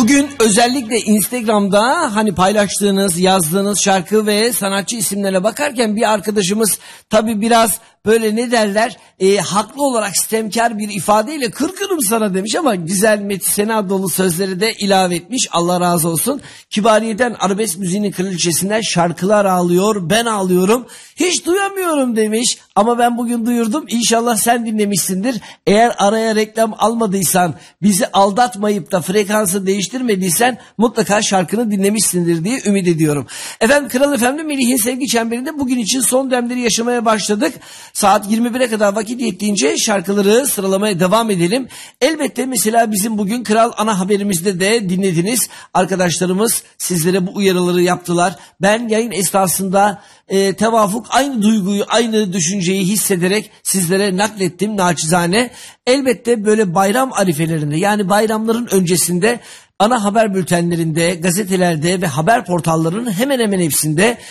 Bugün özellikle Instagram'da hani paylaştığınız, yazdığınız şarkı ve sanatçı isimlerine bakarken bir arkadaşımız tabii biraz böyle ne derler haklı olarak sistemkar bir ifadeyle kırkırım sana demiş ama güzel metisena dolu sözleri de ilave etmiş. Allah razı olsun. Kibariyeden arabesk müziğinin kraliçesinden şarkılar ağlıyor, ben ağlıyorum. Hiç duyamıyorum demiş ama ben bugün duyurdum. İnşallah sen dinlemişsindir. Eğer araya reklam almadıysan, bizi aldatmayıp da frekansı değiştirmediysen mutlaka şarkını dinlemişsindir diye ümit ediyorum. Efendim Kral FM'de Melih'in sevgi çemberinde bugün için son demleri yaşamaya başladık. Saat 21'e kadar vakit yettiğince şarkıları sıralamaya devam edelim. Elbette mesela bizim bugün Kral ana haberimizde de dinlediniz. Arkadaşlarımız sizlere bu uyarıları yaptılar. Ben yayın esnasında tevafuk aynı duyguyu, aynı düşünceyi hissederek sizlere naklettim naçizane. Elbette böyle bayram arifelerinde, yani bayramların öncesinde ana haber bültenlerinde, gazetelerde ve haber portallarının hemen hemen hepsinde